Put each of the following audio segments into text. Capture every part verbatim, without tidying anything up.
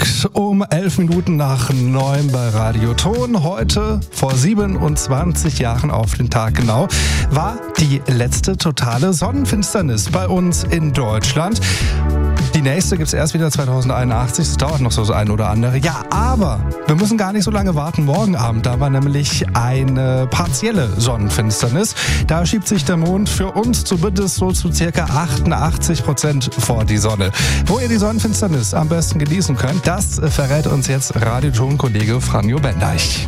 Um elf Minuten nach neun bei Radio Ton. Heute, vor siebenundzwanzig Jahren auf den Tag genau, war die letzte totale Sonnenfinsternis bei uns in Deutschland. Die nächste gibt es erst wieder zweitausendeinundachtzig, das dauert noch so das eine oder andere. Ja, aber wir müssen gar nicht so lange warten. Morgen Abend, da war nämlich eine partielle Sonnenfinsternis. Da schiebt sich der Mond für uns zumindest so zu circa achtundachtzig Prozent vor die Sonne. Wo ihr die Sonnenfinsternis am besten genießen könnt, das verrät uns jetzt Radioton-Kollege Franjo Bendeich.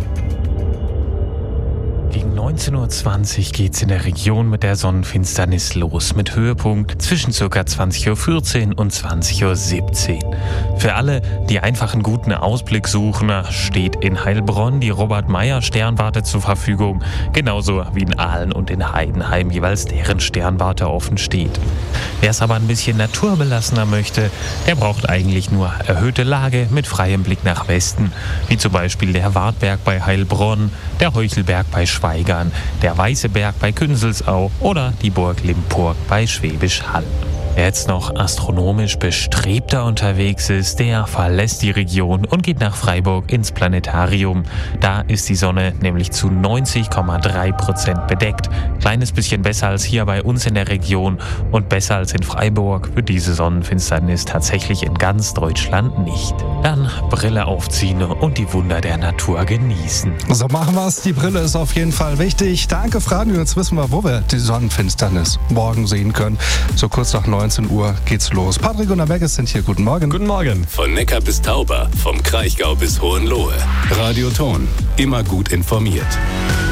Gegen neunzehn Uhr zwanzig geht's in der Region mit der Sonnenfinsternis los, mit Höhepunkt zwischen ca. zwanzig Uhr vierzehn und zwanzig Uhr siebzehn. Für alle, die einfach einen guten Ausblick suchen, steht in Heilbronn die Robert-Meyer-Sternwarte zur Verfügung, genauso wie in Aalen und in Heidenheim jeweils deren Sternwarte offen steht. Wer es aber ein bisschen naturbelassener möchte, der braucht eigentlich nur erhöhte Lage mit freiem Blick nach Westen, wie zum Beispiel der Wartberg bei Heilbronn, der Heuchelberg bei Schweigern, der Weiße Berg bei Künzelsau oder die Burg Limpurg bei Schwäbisch Hall. Wer jetzt noch astronomisch bestrebter unterwegs ist, der verlässt die Region und geht nach Freiburg ins Planetarium. Da ist die Sonne nämlich zu neunzig Komma drei Prozent bedeckt. Kleines bisschen besser als hier bei uns in der Region und besser als in Freiburg wird diese Sonnenfinsternis tatsächlich in ganz Deutschland nicht. Dann Brille aufziehen und die Wunder der Natur genießen. So machen wir's. Die Brille ist auf jeden Fall wichtig. Danke, Franjo. Jetzt wissen wir, wo wir die Sonnenfinsternis morgen sehen können. So kurz nach neunzehn Uhr geht's los. Patrick und Abeckes sind hier. Guten Morgen. Guten Morgen. Von Neckar bis Tauber, vom Kraichgau bis Hohenlohe. Radio Ton, immer gut informiert.